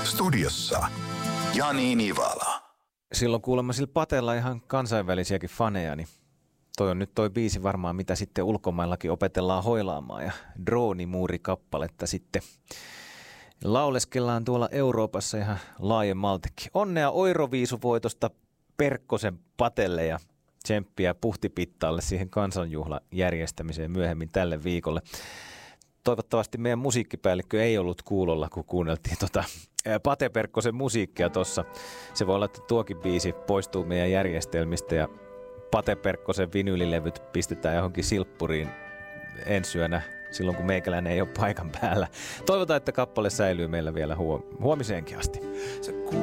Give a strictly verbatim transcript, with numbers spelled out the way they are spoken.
Studiossa Jani Nivala. Silloin kuulemma sillä Patella ihan kansainvälisiäkin faneja, niin toi on nyt toi biisi varmaan, mitä sitten ulkomaillakin opetellaan hoilaamaan ja Droonimuuri-kappaletta sitten lauleskellaan tuolla Euroopassa ihan laajemmaltikin. Onnea Euroviisuvoitosta Perkkosen Patelle ja tsemppiä Puhtipittaalle siihen kansanjuhlan järjestämiseen myöhemmin tälle viikolle. Toivottavasti meidän musiikkipäällikkö ei ollut kuulolla, kun kuunneltiin tota Pate Perkkosen musiikkia tuossa. Se voi olla, että tuokin biisi poistuu meidän järjestelmistä ja Pate Perkkosen vinyylilevyt pistetään johonkin silppuriin ensi yönä silloin, kun meikäläinen ei ole paikan päällä. Toivotaan, että kappale säilyy meillä vielä huom- huomiseenkin asti.